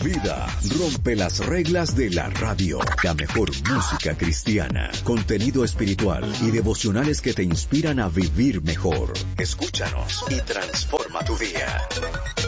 vida. Rompe las reglas de la radio. La mejor música cristiana, contenido espiritual y devocionales que te inspiran a vivir mejor. Escúchanos y transforma tu día.